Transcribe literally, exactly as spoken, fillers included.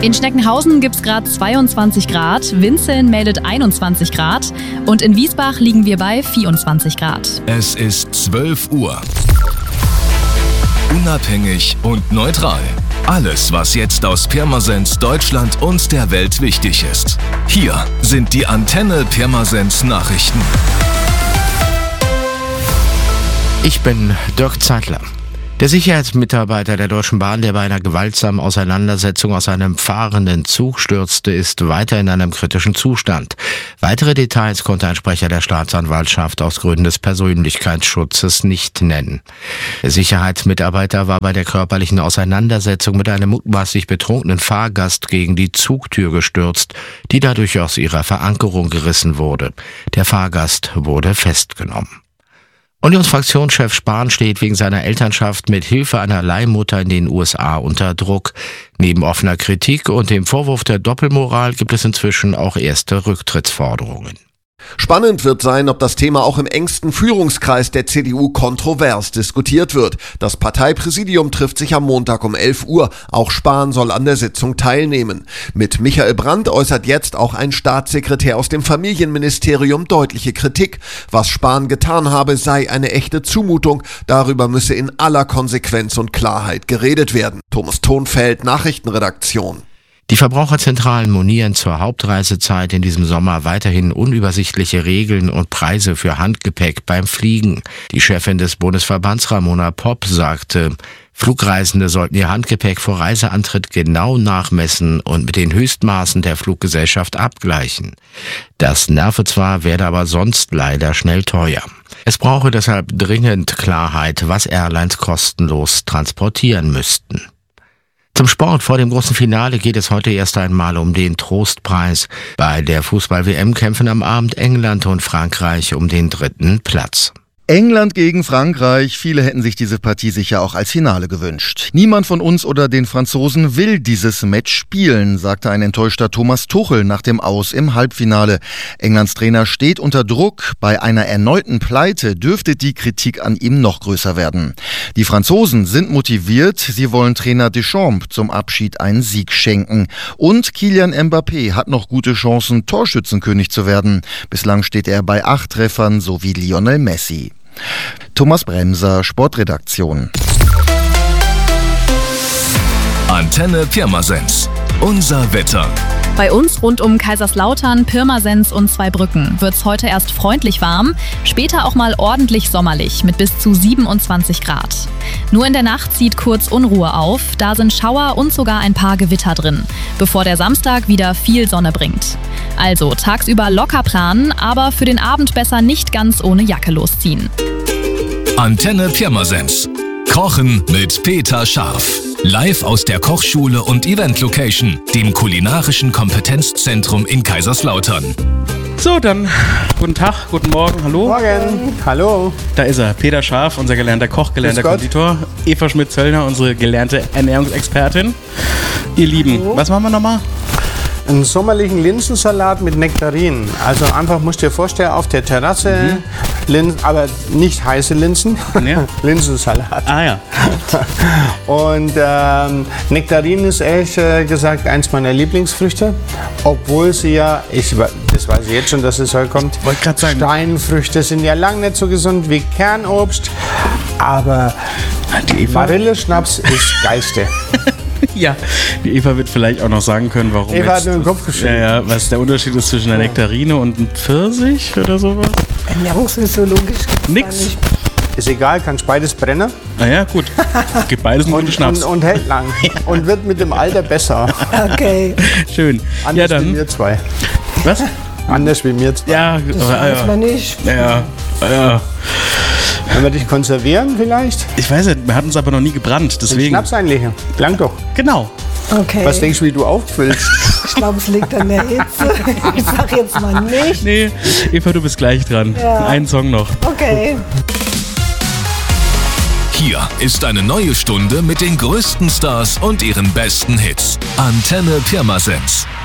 In Schneckenhausen gibt es gerade zweiundzwanzig Grad, Winzeln meldet einundzwanzig Grad und in Wiesbach liegen wir bei vierundzwanzig Grad. Es ist zwölf Uhr. Unabhängig und neutral. Alles, was jetzt aus Pirmasens, Deutschland und der Welt wichtig ist. Hier sind die Antenne Pirmasens Nachrichten. Ich bin Dirk Zeitler. Der Sicherheitsmitarbeiter der Deutschen Bahn, der bei einer gewaltsamen Auseinandersetzung aus einem fahrenden Zug stürzte, ist weiter in einem kritischen Zustand. Weitere Details konnte ein Sprecher der Staatsanwaltschaft aus Gründen des Persönlichkeitsschutzes nicht nennen. Der Sicherheitsmitarbeiter war bei der körperlichen Auseinandersetzung mit einem mutmaßlich betrunkenen Fahrgast gegen die Zugtür gestürzt, die dadurch aus ihrer Verankerung gerissen wurde. Der Fahrgast wurde festgenommen. Unionsfraktionschef Spahn steht wegen seiner Elternschaft mit Hilfe einer Leihmutter in den U S A unter Druck. Neben offener Kritik und dem Vorwurf der Doppelmoral gibt es inzwischen auch erste Rücktrittsforderungen. Spannend wird sein, ob das Thema auch im engsten Führungskreis der C D U kontrovers diskutiert wird. Das Parteipräsidium trifft sich am Montag um elf Uhr. Auch Spahn soll an der Sitzung teilnehmen. Mit Michael Brandt äußert jetzt auch ein Staatssekretär aus dem Familienministerium deutliche Kritik. Was Spahn getan habe, sei eine echte Zumutung. Darüber müsse in aller Konsequenz und Klarheit geredet werden. Thomas Thonfeld, Nachrichtenredaktion. Die Verbraucherzentralen monieren zur Hauptreisezeit in diesem Sommer weiterhin unübersichtliche Regeln und Preise für Handgepäck beim Fliegen. Die Chefin des Bundesverbands Ramona Popp sagte, Flugreisende sollten ihr Handgepäck vor Reiseantritt genau nachmessen und mit den Höchstmaßen der Fluggesellschaft abgleichen. Das nerve zwar, werde aber sonst leider schnell teuer. Es brauche deshalb dringend Klarheit, was Airlines kostenlos transportieren müssten. Zum Sport. Vor dem großen Finale geht es heute erst einmal um den Trostpreis. Bei der Fußball-W M kämpfen am Abend England und Frankreich um den dritten Platz. England gegen Frankreich. Viele hätten sich diese Partie sicher auch als Finale gewünscht. Niemand von uns oder den Franzosen will dieses Match spielen, sagte ein enttäuschter Thomas Tuchel nach dem Aus im Halbfinale. Englands Trainer steht unter Druck. Bei einer erneuten Pleite dürfte die Kritik an ihm noch größer werden. Die Franzosen sind motiviert. Sie wollen Trainer Deschamps zum Abschied einen Sieg schenken. Und Kylian Mbappé hat noch gute Chancen, Torschützenkönig zu werden. Bislang steht er bei acht Treffern, so wie Lionel Messi. Thomas Bremser, Sportredaktion. Antenne Pirmasens. Unser Wetter. Bei uns rund um Kaiserslautern, Pirmasens und Zweibrücken wird es heute erst freundlich warm, später auch mal ordentlich sommerlich mit bis zu siebenundzwanzig Grad. Nur in der Nacht zieht kurz Unruhe auf, da sind Schauer und sogar ein paar Gewitter drin, bevor der Samstag wieder viel Sonne bringt. Also tagsüber locker planen, aber für den Abend besser nicht ganz ohne Jacke losziehen. Antenne Pirmasens. Kochen mit Peter Scharf. Live aus der Kochschule und Event-Location, dem kulinarischen Kompetenzzentrum in Kaiserslautern. So, dann guten Tag, guten Morgen, hallo. Morgen, hallo. Da ist er, Peter Scharf, unser gelernter Koch, gelernter Konditor. Eva Schmidt-Zöllner, unsere gelernte Ernährungsexpertin. Ihr Lieben, hallo. Was machen wir nochmal? Einen sommerlichen Linsensalat mit Nektarinen. Also einfach, musst du dir vorstellen, auf der Terrasse, mhm. Linsen, aber nicht heiße Linsen, ja. Linsensalat. Ah ja. Und ähm, Nektarinen ist ehrlich gesagt eins meiner Lieblingsfrüchte, obwohl sie ja, ich, das weiß ich jetzt schon, dass es heute kommt, wollte gerade sagen, Steinfrüchte sind ja lang nicht so gesund wie Kernobst, aber die Marille-Schnaps ist geilste. Ja, die Eva wird vielleicht auch noch sagen können, warum. Eva hat nur den Kopf geschüttelt. Ja, ja, was der Unterschied ist zwischen einer Nektarine und einem Pfirsich oder sowas? Ernährungsphysiologisch. Nix. Ist egal, kannst beides brennen. Na ja, gut. Gibt beides einen guten Schnaps. Und, und hält lang. Und wird mit dem Alter besser. Okay. Schön. Anders ja, dann. wie wir zwei. Was? Anders wie wir zwei. Ja, das aber, weiß ja. man nicht. Ja, ja. Wollen wir dich konservieren vielleicht? Ich weiß nicht, wir hatten es aber noch nie gebrannt, deswegen. Den Schnaps einlegen. Lang doch. Genau. Okay. Was denkst du, wie du auffüllst? Ich glaube, es liegt an der Hitze. Ich sag jetzt mal nicht. Nee, Eva, du bist gleich dran. Ja. Einen Song noch. Okay. Hier ist eine neue Stunde mit den größten Stars und ihren besten Hits. Antenne Pirmasens.